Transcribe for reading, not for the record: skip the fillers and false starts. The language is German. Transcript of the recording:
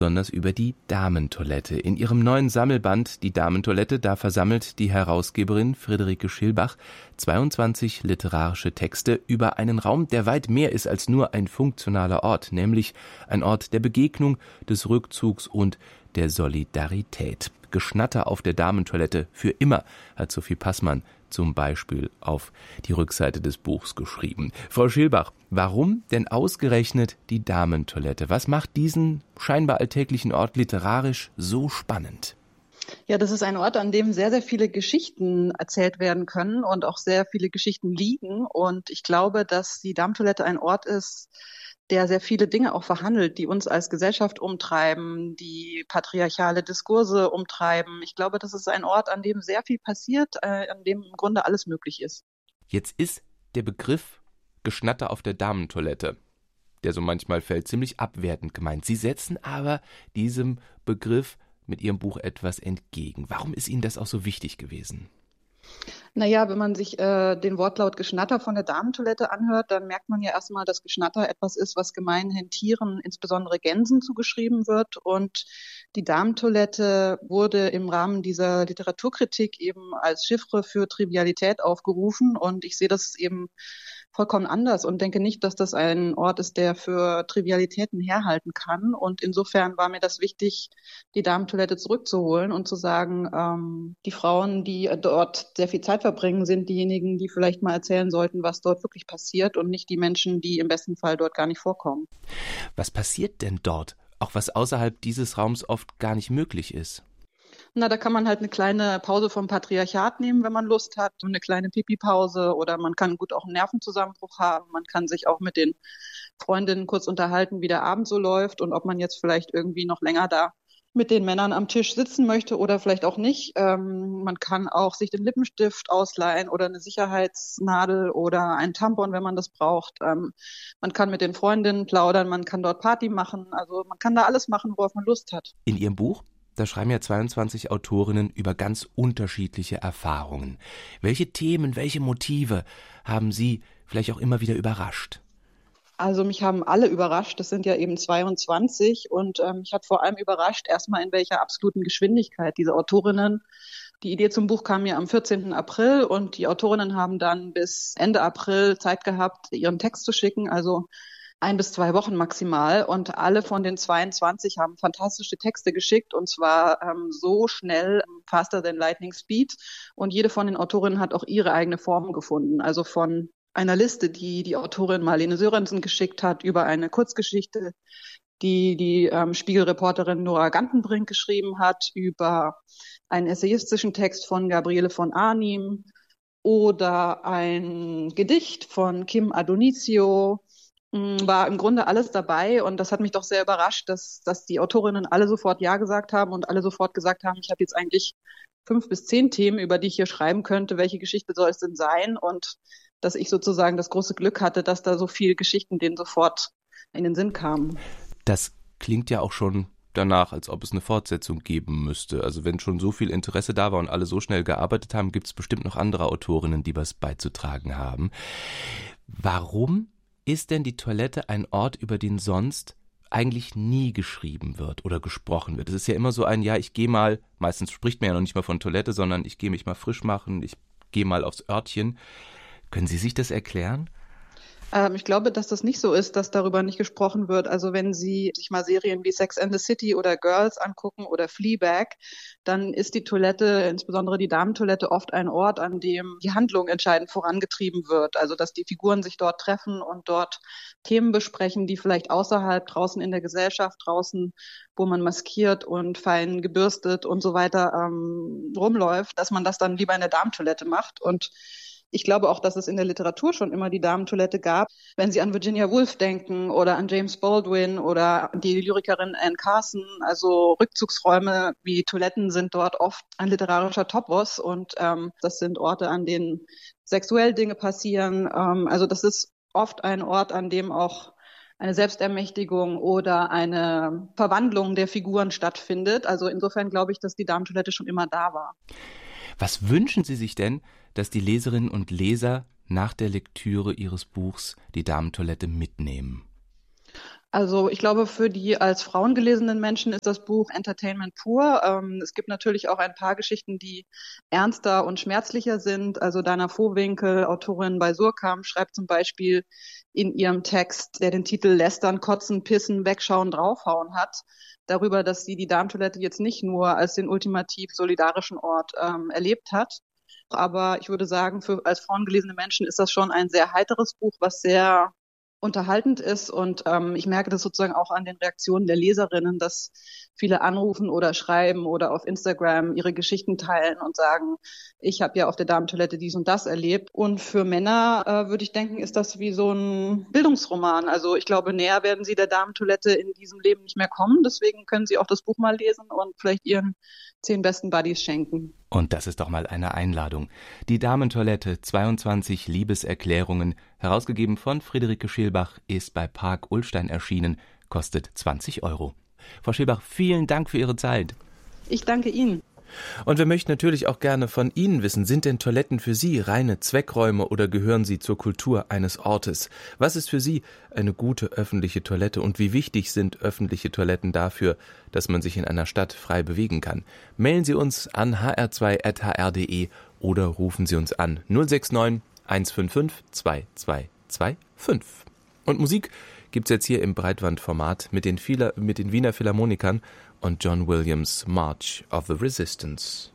Besonders über die Damentoilette. In ihrem neuen Sammelband Die Damentoilette, da versammelt die Herausgeberin Friederike Schilbach 22 literarische Texte über einen Raum, der weit mehr ist als nur ein funktionaler Ort, nämlich ein Ort der Begegnung, des Rückzugs und der Solidarität. Geschnatter auf der Damentoilette für immer, hat Sophie Passmann zum Beispiel auf die Rückseite des Buchs geschrieben. Frau Schilbach, warum denn ausgerechnet die Damentoilette? Was macht diesen scheinbar alltäglichen Ort literarisch so spannend? Ja, das ist ein Ort, an dem sehr, sehr viele Geschichten erzählt werden können und auch sehr viele Geschichten liegen. Und ich glaube, dass die Damentoilette ein Ort ist, der sehr viele Dinge auch verhandelt, die uns als Gesellschaft umtreiben, die patriarchale Diskurse umtreiben. Ich glaube, das ist ein Ort, an dem sehr viel passiert, an dem im Grunde alles möglich ist. Jetzt ist der Begriff Geschnatter auf der Damentoilette, der so manchmal fällt, ziemlich abwertend gemeint. Sie setzen aber diesem Begriff mit Ihrem Buch etwas entgegen. Warum ist Ihnen das auch so wichtig gewesen? Naja, wenn man sich den Wortlaut Geschnatter von der Damentoilette anhört, dann merkt man ja erstmal, dass Geschnatter etwas ist, was gemeinhin Tieren, insbesondere Gänsen, zugeschrieben wird. Und die Damentoilette wurde im Rahmen dieser Literaturkritik eben als Chiffre für Trivialität aufgerufen. Und ich sehe das eben vollkommen anders und denke nicht, dass das ein Ort ist, der für Trivialitäten herhalten kann. Und insofern war mir das wichtig, die Damentoilette zurückzuholen und zu sagen, die Frauen, die dort sehr viel Zeit verbringen, sind diejenigen, die vielleicht mal erzählen sollten, was dort wirklich passiert und nicht die Menschen, die im besten Fall dort gar nicht vorkommen. Was passiert denn dort? Auch was außerhalb dieses Raums oft gar nicht möglich ist. Na, da kann man halt eine kleine Pause vom Patriarchat nehmen, wenn man Lust hat, eine kleine Pipi-Pause, oder man kann gut auch einen Nervenzusammenbruch haben. Man kann sich auch mit den Freundinnen kurz unterhalten, wie der Abend so läuft und ob man jetzt vielleicht irgendwie noch länger da mit den Männern am Tisch sitzen möchte oder vielleicht auch nicht. Man kann auch sich den Lippenstift ausleihen oder eine Sicherheitsnadel oder ein Tampon, wenn man das braucht. Man kann mit den Freundinnen plaudern, man kann dort Party machen. Also man kann da alles machen, worauf man Lust hat. In Ihrem Buch, da schreiben ja 22 Autorinnen über ganz unterschiedliche Erfahrungen. Welche Themen, welche Motive haben Sie vielleicht auch immer wieder überrascht? Also mich haben alle überrascht, das sind ja eben 22 und mich hat vor allem überrascht erstmal, in welcher absoluten Geschwindigkeit diese Autorinnen, die Idee zum Buch kam ja am 14. April und die Autorinnen haben dann bis Ende April Zeit gehabt, ihren Text zu schicken, also 1 bis 2 Wochen maximal, und alle von den 22 haben fantastische Texte geschickt und zwar so schnell, faster than lightning speed, und jede von den Autorinnen hat auch ihre eigene Form gefunden, also von einer Liste, die die Autorin Marlene Sörensen geschickt hat, über eine Kurzgeschichte, die Spiegelreporterin Nora Gantenbrink geschrieben hat, über einen essayistischen Text von Gabriele von Arnim oder ein Gedicht von Kim Adonizio. War im Grunde alles dabei und das hat mich doch sehr überrascht, dass die Autorinnen alle sofort Ja gesagt haben und alle sofort gesagt haben, ich habe jetzt eigentlich 5 bis 10 Themen, über die ich hier schreiben könnte, welche Geschichte soll es denn sein, und dass ich sozusagen das große Glück hatte, dass da so viele Geschichten denen sofort in den Sinn kamen. Das klingt ja auch schon danach, als ob es eine Fortsetzung geben müsste. Also wenn schon so viel Interesse da war und alle so schnell gearbeitet haben, gibt es bestimmt noch andere Autorinnen, die was beizutragen haben. Warum ist denn die Toilette ein Ort, über den sonst eigentlich nie geschrieben wird oder gesprochen wird? Es ist ja immer so ein, ja, ich gehe mal, meistens spricht man ja noch nicht mal von Toilette, sondern ich gehe mich mal frisch machen, ich gehe mal aufs Örtchen. Können Sie sich das erklären? Ich glaube, dass das nicht so ist, dass darüber nicht gesprochen wird. Also wenn Sie sich mal Serien wie Sex and the City oder Girls angucken oder Fleabag, dann ist die Toilette, insbesondere die Damentoilette, oft ein Ort, an dem die Handlung entscheidend vorangetrieben wird. Also dass die Figuren sich dort treffen und dort Themen besprechen, die vielleicht außerhalb, draußen in der Gesellschaft, draußen, wo man maskiert und fein gebürstet und so weiter rumläuft, dass man das dann lieber in der Damentoilette macht. Und ich glaube auch, dass es in der Literatur schon immer die Damentoilette gab. Wenn Sie an Virginia Woolf denken oder an James Baldwin oder die Lyrikerin Anne Carson, also Rückzugsräume wie Toiletten sind dort oft ein literarischer Topos und das sind Orte, an denen sexuell Dinge passieren. Also das ist oft ein Ort, an dem auch eine Selbstermächtigung oder eine Verwandlung der Figuren stattfindet. Also insofern glaube ich, dass die Damentoilette schon immer da war. Was wünschen Sie sich denn, dass die Leserinnen und Leser nach der Lektüre Ihres Buchs Die Damentoilette mitnehmen? Also ich glaube, für die als Frauen gelesenen Menschen ist das Buch Entertainment pur. Es gibt natürlich auch ein paar Geschichten, die ernster und schmerzlicher sind. Also Dana Vohwinkel, Autorin bei Surkamp, schreibt zum Beispiel in ihrem Text, der den Titel Lästern, Kotzen, Pissen, Wegschauen, Draufhauen hat, darüber, dass sie die Darmtoilette jetzt nicht nur als den ultimativ solidarischen Ort erlebt hat. Aber ich würde sagen, für als Frauen gelesene Menschen ist das schon ein sehr heiteres Buch, was sehr unterhaltend ist. Und ich merke das sozusagen auch an den Reaktionen der Leserinnen, dass viele anrufen oder schreiben oder auf Instagram ihre Geschichten teilen und sagen, ich habe ja auf der Darmtoilette dies und das erlebt. Und für Männer würde ich denken, ist das wie so ein Bildungsroman. Also ich glaube, näher werden sie der Darmtoilette in diesem Leben nicht mehr kommen. Deswegen können sie auch das Buch mal lesen und vielleicht ihren 10 besten Buddies schenken. Und das ist doch mal eine Einladung. Die Damentoilette, 22 Liebeserklärungen, herausgegeben von Friederike Schilbach, ist bei Park Ullstein erschienen, kostet 20 €. Frau Schilbach, vielen Dank für Ihre Zeit. Ich danke Ihnen. Und wir möchten natürlich auch gerne von Ihnen wissen, sind denn Toiletten für Sie reine Zweckräume oder gehören sie zur Kultur eines Ortes? Was ist für Sie eine gute öffentliche Toilette und wie wichtig sind öffentliche Toiletten dafür, dass man sich in einer Stadt frei bewegen kann? Mailen Sie uns an hr2@hr.de oder rufen Sie uns an 069 155 2225. Und Musik gibt's jetzt hier im Breitbandformat mit den Wiener Philharmonikern und John Williams' March of the Resistance.